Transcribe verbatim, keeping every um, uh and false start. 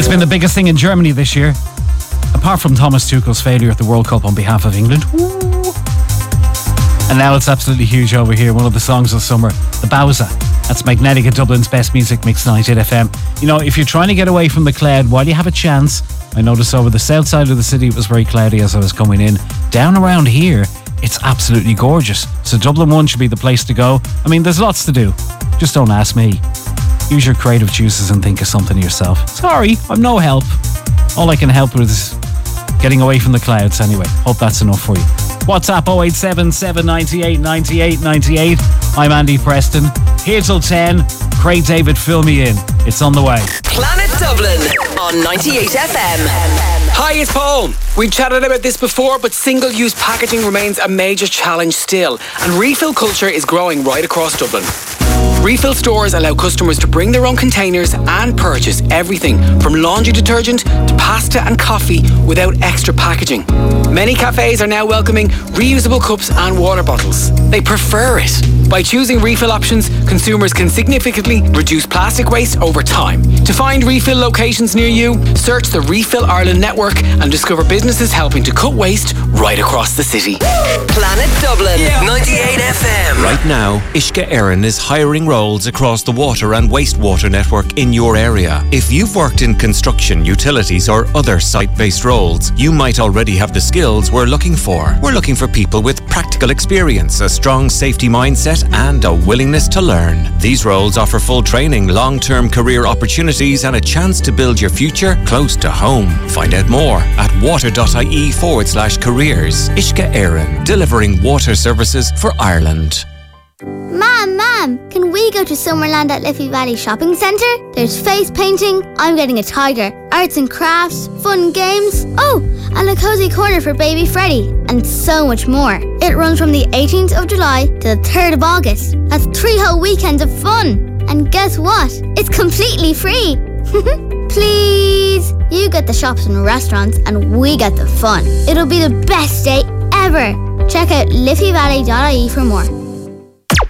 been the biggest thing in Germany this year, apart from Thomas Tuchel's failure at the World Cup on behalf of England. Ooh. And now it's absolutely huge over here. One of the songs of summer, the Bowser. That's Magnetic, Dublin's best music mix, ninety-eight F M. You know, if you're trying to get away from the cloud while you have a chance, I noticed over the south side of the city it was very cloudy as I was coming in. Down around here, it's absolutely gorgeous. So Dublin One should be the place to go. I mean, there's lots to do. Just don't ask me. Use your creative juices and think of something yourself. Sorry, I'm no help. All I can help with is getting away from the clouds anyway. Hope that's enough for you. WhatsApp oh eight seven, seven nine eight, nine eight nine eight. I'm Andy Preston. Here till ten. Craig David, fill me in. It's on the way. Planet Dublin on ninety-eight F M. Hi, it's Paul. We've chatted about this before, but single-use packaging remains a major challenge still, and refill culture is growing right across Dublin. Refill stores allow customers to bring their own containers and purchase everything from laundry detergent to pasta and coffee without extra packaging. Many cafes are now welcoming reusable cups and water bottles. They prefer it. By choosing refill options, consumers can significantly reduce plastic waste over time. To find refill locations near you, search the Refill Ireland network and discover businesses helping to cut waste right across the city. Planet Dublin, yeah. ninety-eight F M. Right now, Ishka Erin is hiring roles across the water and wastewater network in your area. If you've worked in construction, utilities or other site-based roles, you might already have the skills we're looking for. We're looking for people with practical experience, a strong safety mindset and a willingness to learn. These roles offer full training, long-term career opportunities and a chance to build your future close to home. Find out more at water.ie forward slash careers. Ishka Erin, delivering water services for Ireland. Mom, Mom, can we go to Summerland at Liffey Valley Shopping Centre? There's face painting, I'm getting a tiger, arts and crafts, fun games, oh, and a cozy corner for baby Freddie, and so much more. It runs from the eighteenth of July to the third of August. That's three whole weekends of fun. And guess what? It's completely free. Please. You get the shops and restaurants and we get the fun. It'll be the best day ever. Check out liffey valley dot I E for more.